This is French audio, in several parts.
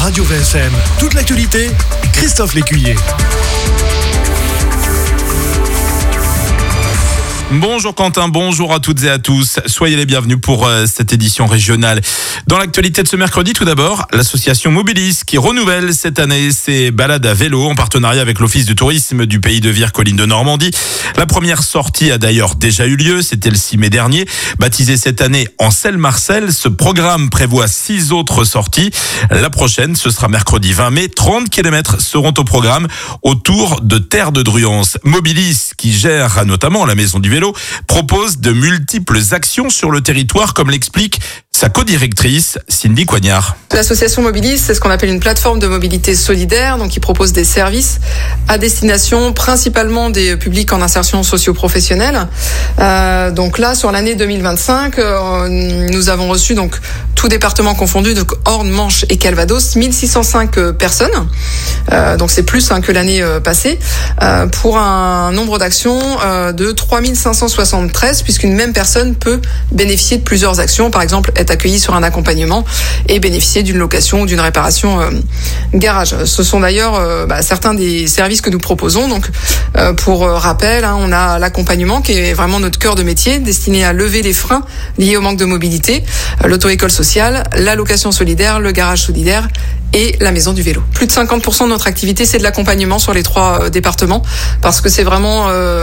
Radio VSM. Toute l'actualité, Christophe Lécuyer. Bonjour Quentin, bonjour à toutes et à tous. Soyez les bienvenus pour cette édition régionale. Dans l'actualité de ce mercredi, tout d'abord, l'association Mobilis qui renouvelle cette année ses balades à vélo en partenariat avec l'Office du tourisme du Pays de Vire Collines de Normandie. La première sortie a d'ailleurs déjà eu lieu, c'était le 6 mai dernier. Baptisé cette année en Selle-Marcel, ce programme prévoit 6 autres sorties. La prochaine, ce sera mercredi 20 mai. 30 km seront au programme autour de Terre de Druance. Mobilis, qui gère notamment la Maison du Vélo, propose de multiples actions sur le territoire, comme l'explique sa codirectrice Cindy Coignard. L'association Mobilis, c'est ce qu'on appelle une plateforme de mobilité solidaire, donc qui propose des services à destination principalement des publics en insertion socio-professionnelle. Donc là, sur l'année 2025, nous avons reçu donc tout département confondu, donc Orne, Manche et Calvados, 1605 personnes. Donc c'est plus que l'année passée, pour un nombre d'actions de 3573, puisqu'une même personne peut bénéficier de plusieurs actions, par exemple être accueillie sur un accompagnement et bénéficier d'une location ou d'une réparation garage. Ce sont d'ailleurs certains des services que nous proposons. Donc pour rappel, on a l'accompagnement qui est vraiment notre cœur de métier, destiné à lever les freins liés au manque de mobilité, l'auto-école sociale, la location solidaire, le garage solidaire et la maison du vélo. Plus de 50% de notre activité, c'est de l'accompagnement sur les 3 départements, parce que c'est vraiment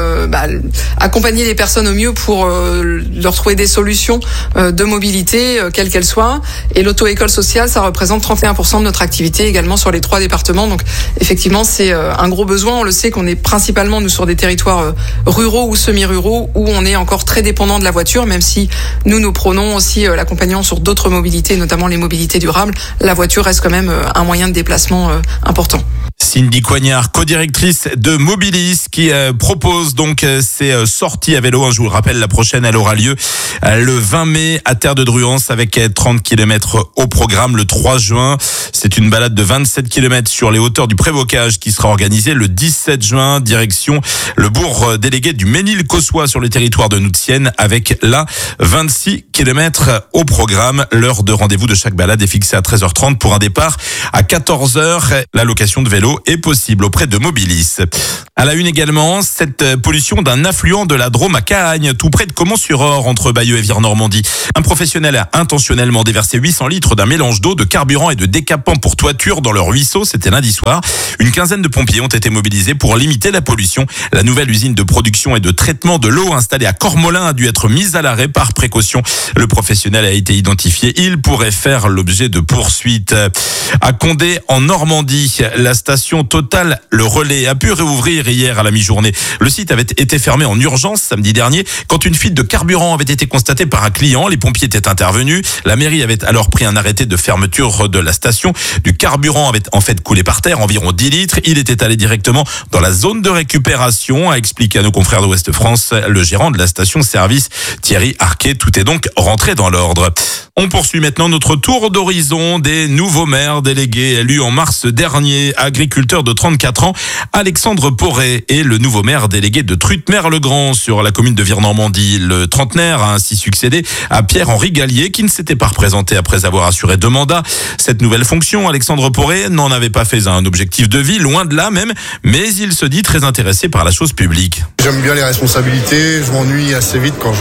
accompagner les personnes au mieux pour leur trouver des solutions de mobilité, quelles qu'elles soient. Et l'auto-école sociale, ça représente 31% de notre activité également sur les 3 départements. Donc effectivement, c'est un gros besoin. On le sait qu'on est principalement, nous, sur des territoires ruraux ou semi-ruraux, où on est encore très dépendant de la voiture, même si nous prônons aussi l'accompagnement sur d'autres mobilités, notamment les mobilités durables. La voiture reste quand même un moyen de déplacement important. Cindy Coignard, codirectrice de Mobilis, qui propose donc ces sorties à vélo. Je vous le rappelle, la prochaine, elle aura lieu le 20 mai à Terre de Druance avec 30 km au programme le 3 juin. C'est une balade de 27 km sur les hauteurs du Prébocage qui sera organisée le 17 juin, direction le bourg délégué du Ménil-Cossois sur le territoire de Noutienne, avec là 26 km au programme. L'heure de rendez-vous de chaque balade est fixée à 13h30 pour un départ à 14h. La location de vélo est possible auprès de Mobilis. À la une également, cette pollution d'un affluent de la Drôme à Cahagnes, tout près de Caumont-sur-Orge, entre Bayeux et Vire-Normandie. Un professionnel a intentionnellement déversé 800 litres d'un mélange d'eau, de carburant et de décapant pour toiture dans le ruisseau. C'était lundi soir. Une quinzaine de pompiers ont été mobilisés pour limiter la pollution. La nouvelle usine de production et de traitement de l'eau installée à Cormolin a dû être mise à l'arrêt par précaution. Le professionnel a été identifié. Il pourrait faire l'objet de poursuites. À Condé, en Normandie, la station Total Le Relais a pu réouvrir hier à la mi-journée. Le site avait été fermé en urgence samedi dernier quand une fuite de carburant avait été constatée par un client. Les pompiers étaient intervenus. La mairie avait alors pris un arrêté de fermeture de la station. Du carburant avait en fait coulé par terre, environ 10 litres. Il était allé directement dans la zone de récupération, a expliqué à nos confrères d'Ouest France le gérant de la station-service, Thierry Arquet. Tout est donc rentré dans l'ordre. On poursuit maintenant notre tour d'horizon des nouveaux maires délégués élus en mars dernier. Agriculteur de 34 ans, Alexandre Poré est le nouveau maire délégué de Trutmer-le-Grand sur la commune de Vire-Normandie. Le trentenaire a ainsi succédé à Pierre-Henri Gallier qui ne s'était pas représenté après avoir assuré 2 mandats. Cette nouvelle fonction, Alexandre Poré n'en avait pas fait un objectif de vie, loin de là même, mais il se dit très intéressé par la chose publique. J'aime bien les responsabilités, je m'ennuie assez vite quand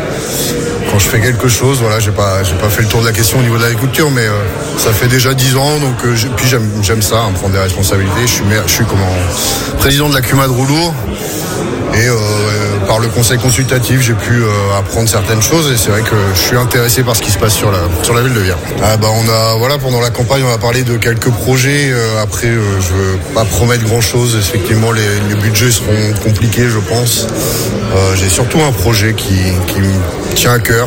je fais quelque chose. Voilà, j'ai pas fait le tour de la question au niveau de l'agriculture, mais ça fait déjà 10 ans, donc puis j'aime ça, prendre des responsabilités. Je suis président de la CUMA de Roulour, et par le conseil consultatif, j'ai pu apprendre certaines choses, et c'est vrai que je suis intéressé par ce qui se passe sur la ville de Vire. Pendant la campagne, on a parlé de quelques projets. Après, je veux pas promettre grand chose. Effectivement, les budgets seront compliqués, je pense. J'ai surtout un projet qui me tient à cœur.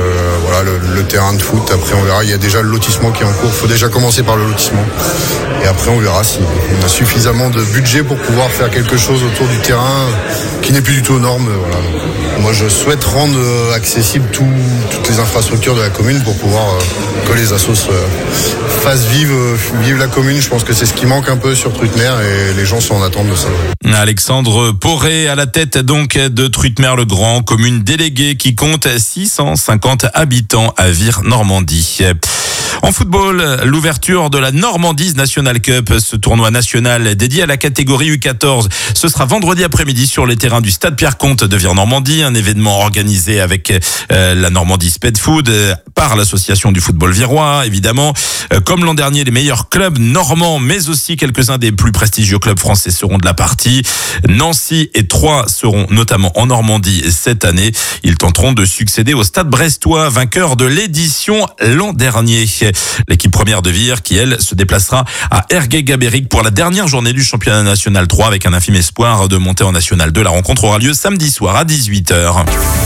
Le terrain de foot. Après, on verra. Il y a déjà le lotissement qui est en cours. Il faut déjà commencer par le lotissement. Et après, on verra si on a suffisamment de budget pour pouvoir faire quelque chose autour du terrain qui n'est plus du tout aux normes. Voilà. Moi, je souhaite rendre accessible toutes les infrastructures de la commune pour pouvoir que les assos fassent vivre la commune. Je pense que c'est ce qui manque un peu sur Trutmer et les gens sont en attente de ça. Alexandre Poré à la tête donc de Trutmer-le-Grand, commune déléguée qui compte 650 habitants à Vire-Normandie. En football, l'ouverture de la Normandise National Cup, ce tournoi national dédié à la catégorie U14. Ce sera vendredi après-midi sur les terrains du Stade Pierre-Comte de Vire-Normandie, un événement organisé avec la Normandie Pet Food par l'association du football virois, évidemment. Comme l'an dernier, les meilleurs clubs normands, mais aussi quelques-uns des plus prestigieux clubs français seront de la partie. Nancy et Troyes seront notamment en Normandie cette année. Ils tenteront de succéder au Stade brestois, vainqueur de l'édition l'an dernier. L'équipe première de Vire qui, elle, se déplacera à Ergué-Gabéric pour la dernière journée du championnat national 3 avec un infime espoir de monter en national 2. La rencontre aura lieu samedi soir à 18h.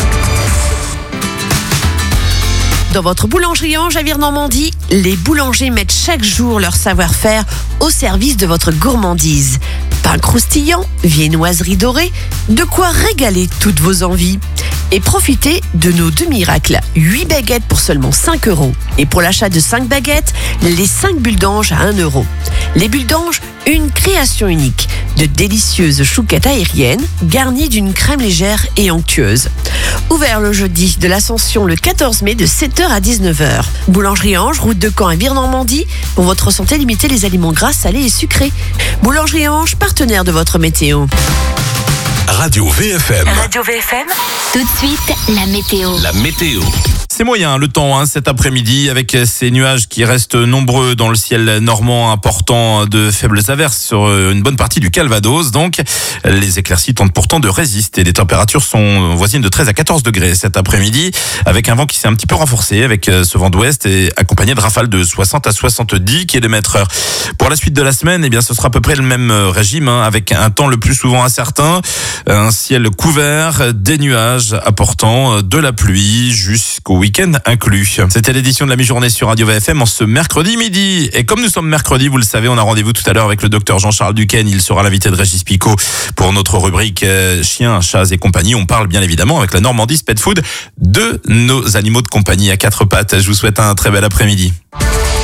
Dans votre boulangerie Ange à Vire-Normandie, les boulangers mettent chaque jour leur savoir-faire au service de votre gourmandise. Pain croustillant, viennoiserie dorée, de quoi régaler toutes vos envies. Et profitez de nos deux miracles. 8 baguettes pour seulement 5 €. Et pour l'achat de 5 baguettes, les 5 bulles d'ange à 1 €. Les bulles d'ange, une création unique. De délicieuses chouquettes aériennes garnies d'une crème légère et onctueuse. Ouvert le jeudi de l'Ascension le 14 mai de 7h à 19h. Boulangerie Ange, route de Caen à Vire-Normandie. Pour votre santé, limitez les aliments gras, salés et sucrés. Boulangerie Ange, partenaire de votre météo. Radio VFM. Radio VFM, tout de suite, la météo. La météo. C'est moyen le temps cet après-midi avec ces nuages qui restent nombreux dans le ciel normand, important de faibles averses sur une bonne partie du Calvados. Donc les éclaircies tentent pourtant de résister. Les températures sont voisines de 13 à 14 degrés cet après-midi avec un vent qui s'est un petit peu renforcé avec ce vent d'ouest et accompagné de rafales de 60 à 70 km/h. Pour la suite de la semaine, eh bien, ce sera à peu près le même régime avec un temps le plus souvent incertain, un ciel couvert, des nuages apportant de la pluie jusqu'au week-end inclus. C'était l'édition de la mi-journée sur Radio VFM en ce mercredi midi. Et comme nous sommes mercredi, vous le savez, on a rendez-vous tout à l'heure avec le docteur Jean-Charles Duquesne. Il sera l'invité de Régis Picot pour notre rubrique chiens, chats et compagnie. On parle bien évidemment avec la Normandie Pet Food de nos animaux de compagnie à 4 pattes. Je vous souhaite un très bel après-midi.